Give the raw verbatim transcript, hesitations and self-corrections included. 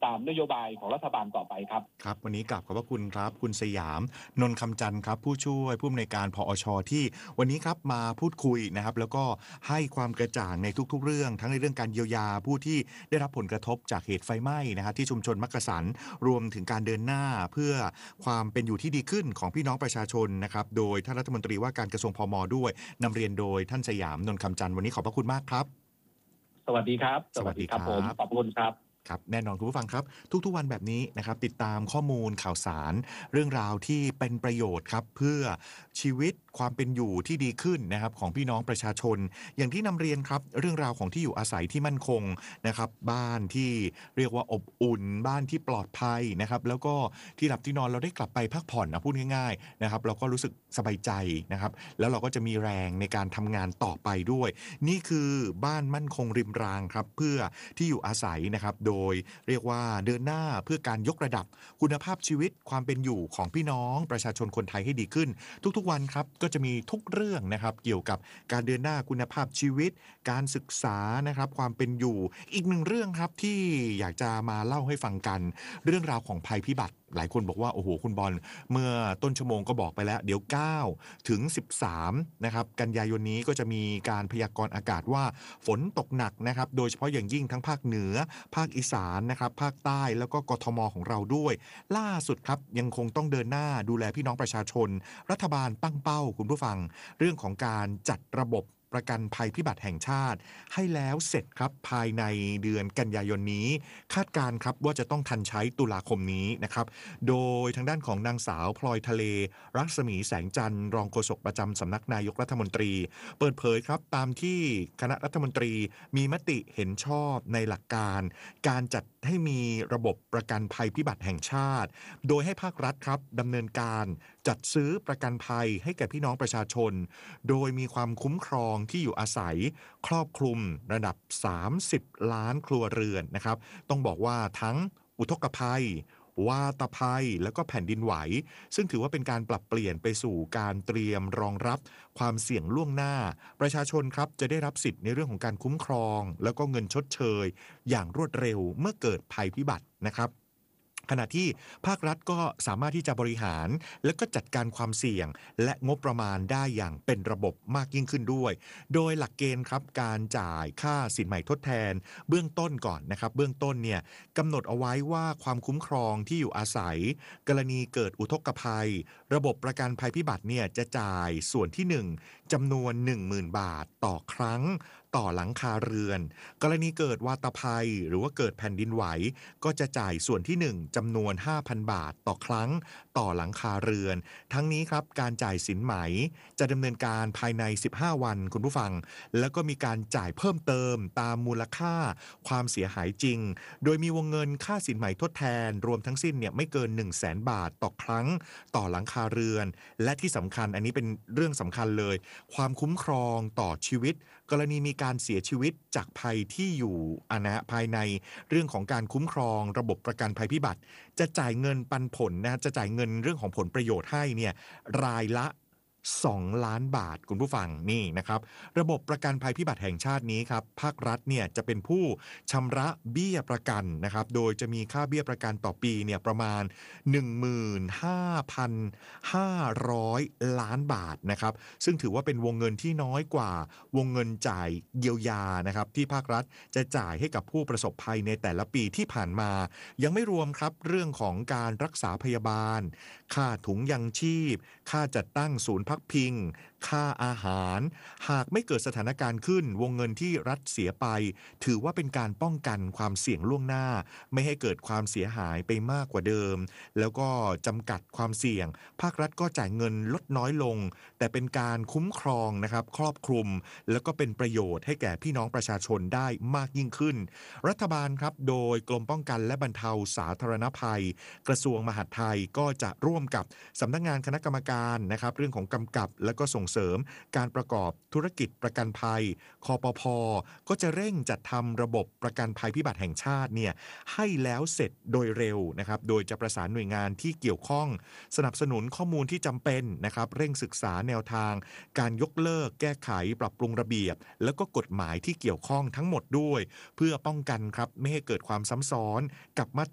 ตามนโยบายของรัฐบาลต่อไปครับครับวันนี้กราบขอบพระคุณครับคุณสยามนนท์คำจันทร์ครับผู้ช่วยผู้อำนวยการผอชที่วันนี้ครับมาพูดคุยนะครับแล้วก็ให้ความกระจ่างในทุกๆเรื่องทั้งในเรื่องการเยียวยาผู้ที่ได้รับผลกระทบจากเหตุไฟไหม้นะฮะที่ชุมชนมักกะสันรวมถึงการเดินหน้าเพื่อความเป็นอยู่ที่ดีขึ้นของพี่น้องประชาชนนะครับโดยท่านรัฐมนตรีว่าการกระทรวงพมด้วยนำเรียนโดยท่านสยามนนท์คำจันทร์วันนี้ขอบพระคุณมากครับสวัสดีครับสวัสดีครับผมขอบคุณครับครับแน่นอนคุณผู้ฟังครับทุกๆวันแบบนี้นะครับติดตามข้อมูลข่าวสารเรื่องราวที่เป็นประโยชน์ครับเพื่อชีวิตความเป็นอยู่ที่ดีขึ้นนะครับของพี่น้องประชาชนอย่างที่นำเรียนครับเรื่องราวของที่อยู่อาศัยที่มั่นคงนะครับบ้านที่เรียกว่าอบอุ่นบ้านที่ปลอดภัยนะครับแล้วก็ที่หลับที่นอนเราได้กลับไปพักผ่อนนะพูดง่ายๆนะครับเราก็รู้สึกสบายใจนะครับแล้วเราก็จะมีแรงในการทำงานต่อไปด้วยนี่คือบ้านมั่นคงริมรางครับเพื่อที่อยู่อาศัยนะครับโดยเรียกว่าเดินหน้าเพื่อการยกระดับคุณภาพชีวิตความเป็นอยู่ของพี่น้องประชาชนคนไทยให้ดีขึ้นทุกๆวันครับก็จะมีทุกเรื่องนะครับเกี่ยวกับการเดินหน้าคุณภาพชีวิตการศึกษานะครับความเป็นอยู่อีกหนึ่งเรื่องครับที่อยากจะมาเล่าให้ฟังกันเรื่องราวของภัยพิบัติหลายคนบอกว่าโอ้โหคุณบอลเมื่อต้นชั่วโมงก็บอกไปแล้วเดี๋ยวเก้าถึงสิบสามนะครับกันยายนนี้ก็จะมีการพยากรณ์อากาศว่าฝนตกหนักนะครับโดยเฉพาะอย่างยิ่งทั้งภาคเหนือภาคอีสานนะครับภาคใต้แล้วก็กทมของเราด้วยล่าสุดครับยังคงต้องเดินหน้าดูแลพี่น้องประชาชนรัฐบาลตั้งเป้าคุณผู้ฟังเรื่องของการจัดระบบประกันภัยพิบัติแห่งชาติให้แล้วเสร็จครับภายในเดือนกันยายนนี้คาดการณ์ครับว่าจะต้องทันใช้ตุลาคมนี้นะครับโดยทางด้านของนางสาวพลอยทะเลรัศมีแสงจันทร์รองโฆษกประจำสำนักนายกรัฐมนตรีเปิดเผยครับตามที่คณะรัฐมนตรีมีมติเห็นชอบในหลักการการจัดให้มีระบบประกันภัยพิบัติแห่งชาติโดยให้ภาครัฐครับดำเนินการจัดซื้อประกันภัยให้แก่พี่น้องประชาชนโดยมีความคุ้มครองที่อยู่อาศัยครอบคลุมระดับสามสิบล้านครัวเรือนนะครับต้องบอกว่าทั้งอุทกภัยวาตภัยแล้วก็แผ่นดินไหวซึ่งถือว่าเป็นการปรับเปลี่ยนไปสู่การเตรียมรองรับความเสี่ยงล่วงหน้าประชาชนครับจะได้รับสิทธิ์ในเรื่องของการคุ้มครองแล้วก็เงินชดเชยอย่างรวดเร็วเมื่อเกิดภัยพิบัตินะครับขณะที่ภาครัฐก็สามารถที่จะบริหารและก็จัดการความเสี่ยงและงบประมาณได้อย่างเป็นระบบมากยิ่งขึ้นด้วยโดยหลักเกณฑ์ครับการจ่ายค่าสินใหม่ทดแทนเบื้องต้นก่อนนะครับเบื้องต้นเนี่ยกำหนดเอาไว้ว่าความคุ้มครองที่อยู่อาศัยกรณีเกิดอุทกภัยระบบประกันภัยพิบัติเนี่ยจะจ่ายส่วนที่หนึ่งจำนวน หนึ่งหมื่น บาทต่อครั้งต่อหลังคาเรือนกรณีเกิดวาตภัยหรือว่าเกิดแผ่นดินไหวก็จะจ่ายส่วนที่หนึ่งจำนวน ห้าพัน บาทต่อครั้งต่อหลังคาเรือนทั้งนี้ครับการจ่ายสินไหมจะดำเนินการภายในสิบห้าวันคุณผู้ฟังแล้วก็มีการจ่ายเพิ่มเติมตามมูลค่าความเสียหายจริงโดยมีวงเงินค่าสินไหมทดแทนรวมทั้งสิ้นเนี่ยไม่เกิน หนึ่งแสน บาทต่อครั้งต่อหลังคาเรือนและที่สำคัญอันนี้เป็นเรื่องสำคัญเลยความคุ้มครองต่อชีวิตกรณีมีการเสียชีวิตจากภัยที่อยู่อานะภายในเรื่องของการคุ้มครองระบบประกันภัยพิบัติจะจ่ายเงินปันผลนะจะจ่ายเงินเรื่องของผลประโยชน์ให้เนี่ยรายละสองล้านบาทคุณผู้ฟังนี่นะครับระบบประกันภัยพิบัติแห่งชาตินี้ครับภาครัฐเนี่ยจะเป็นผู้ชำระเบี้ยประกันนะครับโดยจะมีค่าเบี้ยประกันต่อปีเนี่ยประมาณ หนึ่งหมื่นห้าพันห้าร้อย ล้านบาทนะครับซึ่งถือว่าเป็นวงเงินที่น้อยกว่าวงเงินจ่ายเยียวยานะครับที่ภาครัฐจะจ่ายให้กับผู้ประสบภัยในแต่ละปีที่ผ่านมายังไม่รวมครับเรื่องของการรักษาพยาบาลค่าถุงยังชีพค่าจัดตั้งศูนย์พักพิงค่าอาหารหากไม่เกิดสถานการณ์ขึ้นวงเงินที่รัฐเสียไปถือว่าเป็นการป้องกันความเสี่ยงล่วงหน้าไม่ให้เกิดความเสียหายไปมากกว่าเดิมแล้วก็จำกัดความเสี่ยงภาครัฐก็จ่ายเงินลดน้อยลงแต่เป็นการคุ้มครองนะครับครอบคลุมแล้วก็เป็นประโยชน์ให้แก่พี่น้องประชาชนได้มากยิ่งขึ้นรัฐบาลครับโดยกรมป้องกันและบรรเทาสาธารณภัยกระทรวงมหาดไทยก็จะร่วมกับสำนักงานคณะกรรมการนะครับเรื่องของกำกับและก็ส่งเสริมการประกอบธุรกิจประกันภัยคปภ.ก็จะเร่งจัดทำระบบประกันภัยพิบัติแห่งชาติเนี่ยให้แล้วเสร็จโดยเร็วนะครับโดยจะประสานหน่วยงานที่เกี่ยวข้องสนับสนุนข้อมูลที่จำเป็นนะครับเร่งศึกษาแนวทางการยกเลิกแก้ไขปรับปรุงระเบียบแล้วก็กฎหมายที่เกี่ยวข้องทั้งหมดด้วยเพื่อป้องกันครับไม่ให้เกิดความซ้ำซ้อนกับมา